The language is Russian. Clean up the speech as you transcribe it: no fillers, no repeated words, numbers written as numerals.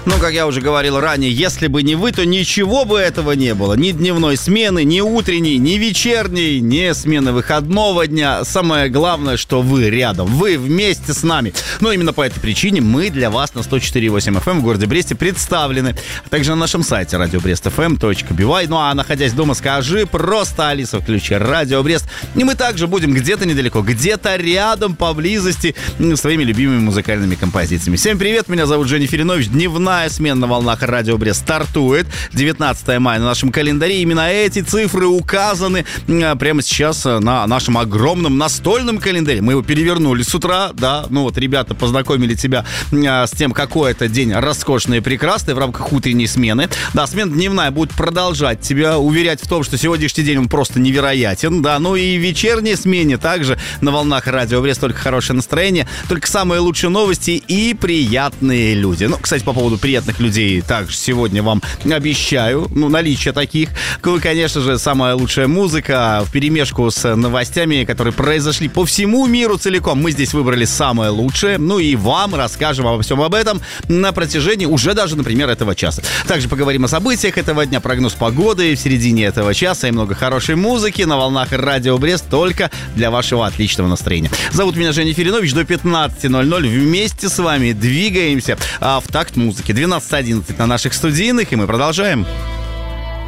Ну, как я уже говорил ранее, если бы не вы, то ничего бы этого не было. Ни дневной смены, ни утренней, ни вечерней, ни смены выходного дня. Самое главное, что вы рядом, вы вместе с нами. Но именно по этой причине мы для вас на 104.8 FM в городе Бресте представлены. А также на нашем сайте radiobrestfm.by. Ну, а находясь дома, скажи просто: Алиса, включи Радио Брест. И мы также будем где-то недалеко, где-то рядом, поблизости, с твоими любимыми музыкальными композициями. Всем привет, меня зовут Женя Феринович. Дневная смена на волнах Радио Брест стартует. 19 мая на нашем календаре. Именно эти цифры указаны прямо сейчас на нашем огромном настольном календаре. Мы его перевернули с утра, да. Ну вот ребята познакомили тебя с тем, какой это день роскошный и прекрасный в рамках утренней смены. Да, смена дневная будет продолжать тебя уверять в том, что сегодняшний день он просто невероятен, да. Ну и в вечерней смене также на волнах Радио Брест только хорошее настроение, только самые лучшие новости и приятные люди. Ну, кстати, по поводу приятных людей также сегодня вам обещаю, наличие таких. Конечно же, самая лучшая музыка вперемешку с новостями, которые произошли по всему миру целиком. Мы здесь выбрали самое лучшее, ну и вам расскажем обо всем об этом на протяжении уже даже, например, этого часа. Также поговорим о событиях этого дня, прогноз погоды в середине этого часа и много хорошей музыки на волнах Радио Брест только для вашего отличного настроения. Зовут меня Женя Феринович, до 15:00 вместе с вами двигаемся в такт музыки. 12:11 на наших студийных, и мы продолжаем.